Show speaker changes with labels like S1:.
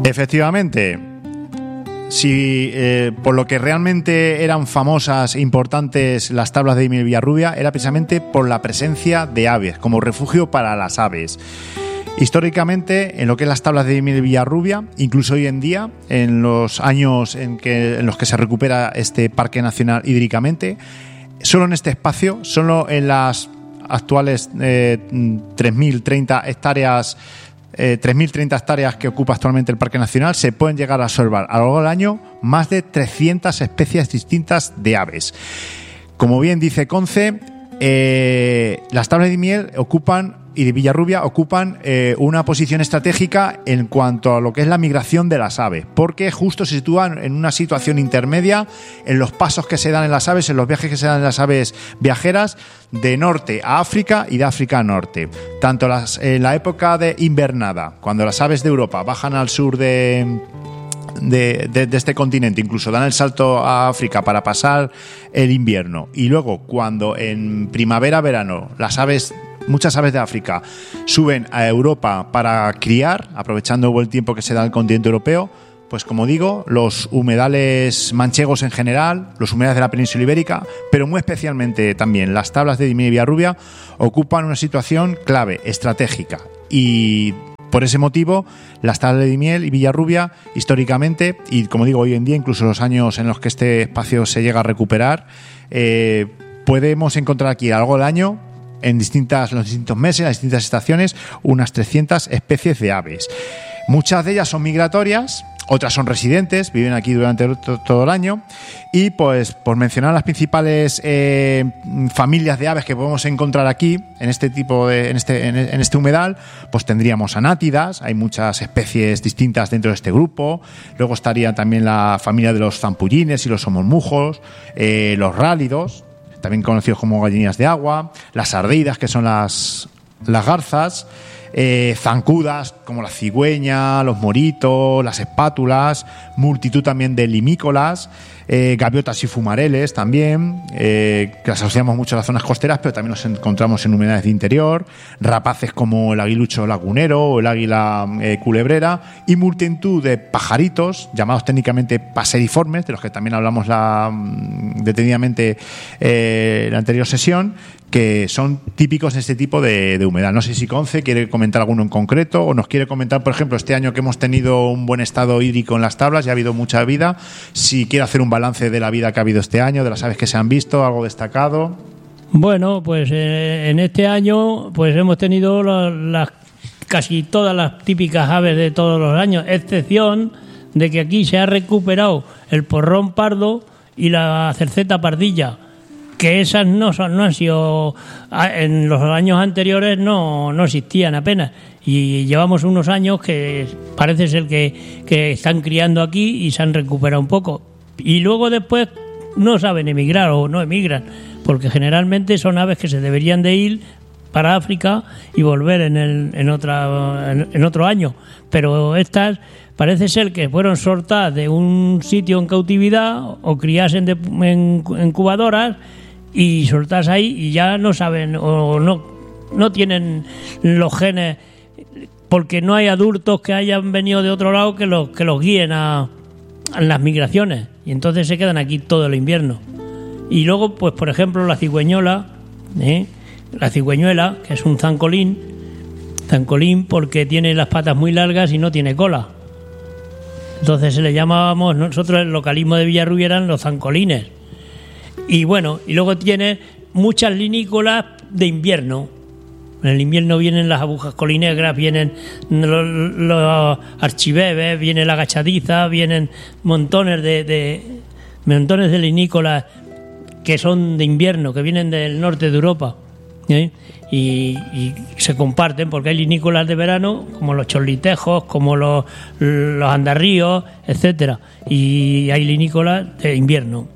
S1: Efectivamente. Si por lo que realmente eran famosas e importantes las tablas de Daimiel Villarrubia era precisamente por la presencia de aves, como refugio para las aves. Históricamente, en lo que es las tablas de Daimiel Villarrubia, incluso hoy en día, en los años en los que se recupera este parque nacional hídricamente, solo en este espacio, solo en las actuales 3.030 hectáreas 3.030 hectáreas que ocupa actualmente el Parque Nacional, se pueden llegar a observar a lo largo del año más de 300 especies distintas de aves. Como bien dice Conce, las tablas de Daimiel y de Villarrubia ocupan una posición estratégica en cuanto a lo que es la migración de las aves, porque justo se sitúan en una situación intermedia en los pasos que se dan en las aves, en los viajes que se dan en las aves viajeras de norte a África y de África a norte. Tanto en la época de invernada, cuando las aves de Europa bajan al sur de este continente, incluso dan el salto a África para pasar el invierno, y luego cuando en primavera-verano muchas aves de África suben a Europa para criar, aprovechando el buen tiempo que se da en el continente europeo, pues como digo, los humedales manchegos en general, los humedales de la península ibérica, pero muy especialmente también las tablas de Daimiel y Villarrubia, ocupan una situación clave, estratégica, y por ese motivo, las tablas de Daimiel y Villarrubia, históricamente, y como digo, hoy en día, incluso los años en los que este espacio se llega a recuperar, podemos encontrar aquí a lo largo del año, en los distintos meses, en las distintas estaciones, unas 300 especies de aves. Muchas de ellas son migratorias, otras son residentes, viven aquí durante todo el año, y pues por mencionar las principales familias de aves que podemos encontrar aquí en este humedal, pues tendríamos anátidas, hay muchas especies distintas dentro de este grupo. Luego estaría también la familia de los zampullines y los somormujos, los rálidos, también conocidos como gallinas de agua, las ardeidas, que son las garzas, zancudas como la cigüeña, los moritos, las espátulas, multitud también de limícolas, gaviotas y fumareles también, que las asociamos mucho a las zonas costeras, pero también nos encontramos en humedales de interior, rapaces como el aguilucho lagunero o el águila culebrera, y multitud de pajaritos llamados técnicamente paseriformes, de los que también hablamos detenidamente en la anterior sesión, que son típicos de este tipo de humedal. No sé si Conce quiere comentar alguno en concreto, o nos quiere comentar, por ejemplo, este año que hemos tenido un buen estado hídrico en las tablas y ha habido mucha vida, si quiere hacer un balance de la vida que ha habido este año, de las aves que se han visto, algo destacado.
S2: Bueno, pues en este año pues hemos tenido casi todas las típicas aves de todos los años, excepción de que aquí se ha recuperado el porrón pardo y la cerceta pardilla, que esas no han sido, en los años anteriores no existían apenas, y llevamos unos años que parece ser que están criando aquí y se han recuperado un poco, y luego después no saben emigrar o no emigran, porque generalmente son aves que se deberían de ir para África y volver en otro año, pero estas parece ser que fueron sortadas de un sitio en cautividad o criasen en incubadoras y soltadas ahí, y ya no saben o no tienen los genes, porque no hay adultos que hayan venido de otro lado que los guíen a las migraciones, y entonces se quedan aquí todo el invierno. Y luego, pues por ejemplo, la cigüeñuela, que es un zancolín porque tiene las patas muy largas y no tiene cola. Entonces se le llamábamos, nosotros el localismo de Villarrubia eran los zancolines. Y bueno, y luego tiene muchas linícolas de invierno. En el invierno vienen las agujas colinegras, vienen los archibebes, viene la agachadiza, vienen montones de linícolas que son de invierno, que vienen del norte de Europa, y se comparten, porque hay linícolas de verano como los chorlitejos, como los andarríos, etcétera, y hay linícolas de invierno.